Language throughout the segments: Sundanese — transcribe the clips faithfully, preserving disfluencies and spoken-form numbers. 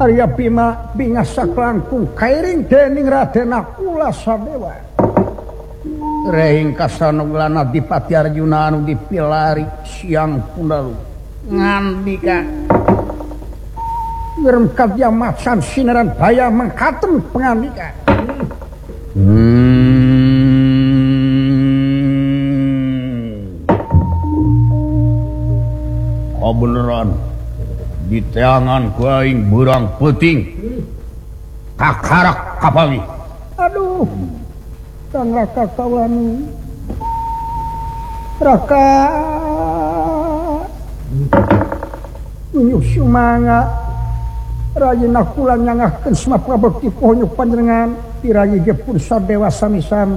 Arya Bima bingasa langkung kairing dening Raden Nakula Sadewa. Rehing kasanoglan Adipati Arjuna anu dipilari siang pundalu ngandika ngeremkat jamacan sineran daya mengkatem pengandika. Hmm. Oh beneran di teangan ku aing beurang peuting kakarak kapali. Aduh, Kang Raka Kawani Raka Unyuk sumanga Rayi Nakula nyangahkeun semua prabekti pohonyuk panjenengan Pirayi ge pun sadewa sami-sami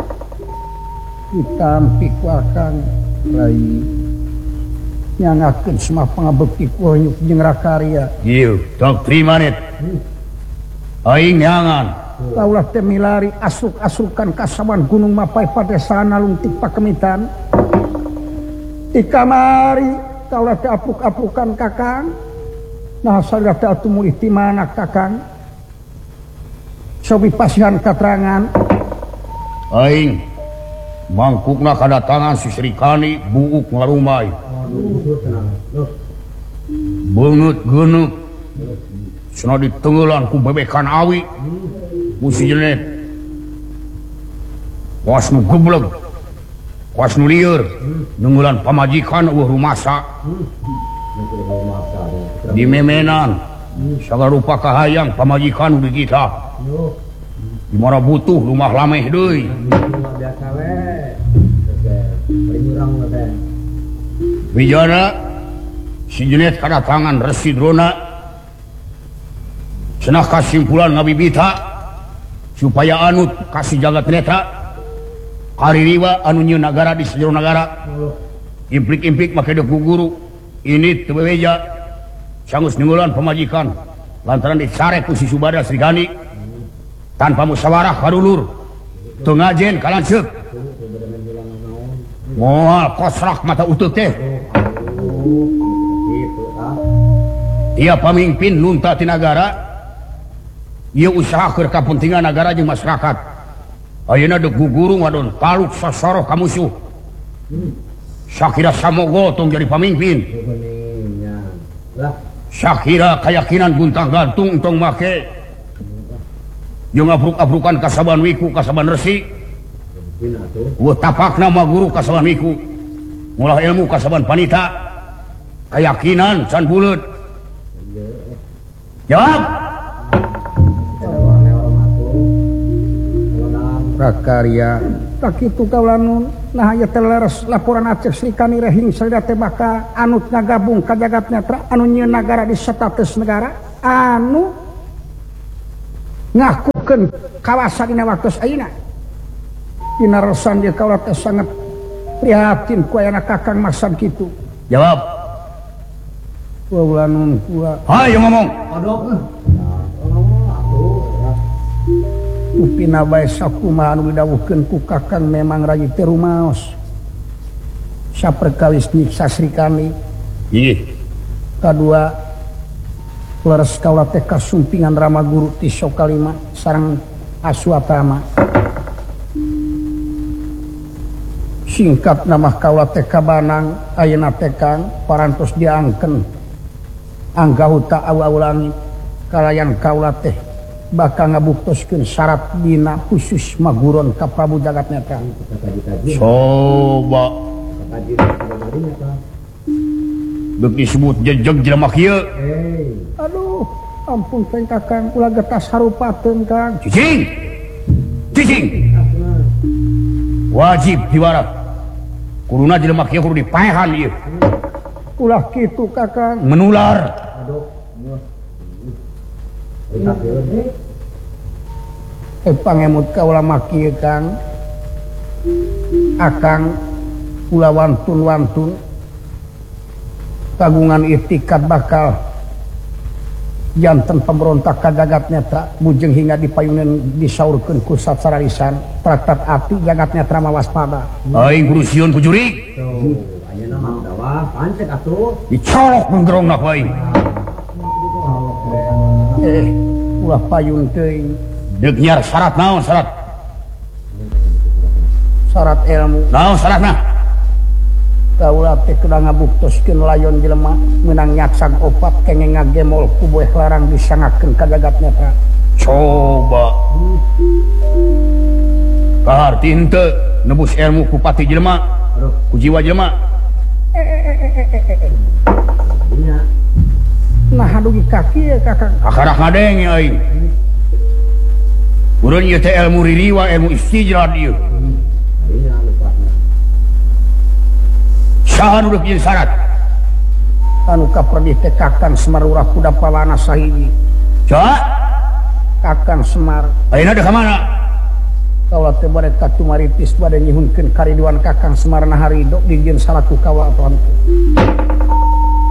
ditampi ku akang Rayi nyangahkeun semua pangabekti pohonyuk jeung Rakarya. Ieu tok trimanit aing nyangan laulah teh milari asuk-asukan kasawan gunung mapai padesaan alungtik pakemitan di kamari kaulah teh apuk-apukan kakang nah sadaya teh atuh mulih ti mana kakang sobi pasihan katerangan aing mangkukna kadatangan si Srikani buuk ngarumay beungeut geuneup cenah ditengeulan ku bebekan awi musi jenet kuas nu geblek kuas nu lieur nunggulan pamajikan eueuh rumasa di memenan sagarupa kahayang pamajikan di kita di mana butuh rumah lameh deui wijana si jenet kadatangan Resi Drona cenah kasimpulan ngabibita supaya anut kasih jagat netra kaririwa anu nyieun nagara di seluruh negara implik-implik make deuk guru ini teu bebeja sanggeus ninggulan pamajikan lantaran disare ku si Subada Srikani tanpa musyawarah karulur teu ngajen kalanceuk moal kosrak mata uteuk teh dia pamimpin nunta ti nagara ieu usaha keur kapentingan nagara jeung masyarakat ayeuna deuk guguru wadon taluk sasoroh ka musuh sakira samogo tong jadi pamimpin sakira keyakinan guntang gantung tong make jeung abruk-abrukan kasaban wiku kasaban resi weuh tapakna mah guru kasaban wiku ngulah ilmu kasaban panita keyakinan can buleut jawab Rakarya tak kitu kaulanun nah aya teh leres laporan Aceh Srikani rehing sadaya teh bakal anut ngagabung ka jagat nyatra anu nyieun nagara di status negara anu ngakukeun kawasan dina waktos ayeuna dina resan dia kaulah teh sangat prihatin ku aya kakang maksad kitu. Jawab kaulanun kua hayu ngomong aduh upina bae sakumaha anu didawuhkeun ku kakang memang rayi teh rumaos saperkawis nyiksa Srikani ieu kadua leres kaula teh kasumpingan Rama Guru ti Sokalima sareng Aswatama singkat nama kaula teh kabanang ayeuna teh Kang parantos diangken anggahuta awu-awu kalayan kaula teh bakal ngabuktoskeun syarat dina khusus maguron ka Prabu Jagatnetra. Coba deuk disebut jejeg jelema kieu. Aduh, ampun teh Kakang ulah getas harupateun Kang. Cicing. Cicing. Wajib diwarak. Kuduna jelema kieu kudu dipaehan ieu. Ulah kitu Kakang. Menular. Aduh. Eh pangemut kaula maki Kang akang kula wantun-wantun kagungan itikad bakal janten pemberontak ka Jagatnetra bujeng hingga dipayuneun disaurkeun ku sacararisan traktat ati Jagatnetra mawaspada aing kudu sieun ku jurig tuh ayeuna mah dawa pancet atuh dicolok menggerongna ku aing eh ulah payun teuing deuk nyar syarat naon syarat syarat ilmu naon syaratna kaulah teh kudu ngabuktoskeun layon jelema meunang nyaksag opat kenging ngagemol ku boeh larang disangakeun ka jagat nyata coba kaharti henteu nebus ilmu ku pati jelema ku jiwa jelema nah adugi kaki ya kakak akarak ngadeng ya aing urang ieu teh ilmu ririwa ilmu istijrad ieu saha nu jadi syarat anu kaperdih teh Kakang Semar urang kuda pawana sahiji coba Kakang Semar ayeuna da ka mana kaulah teh bade katumaritis bade nyihunkeun kariduan Kakang Semar na haridok dijieun salaku kawalan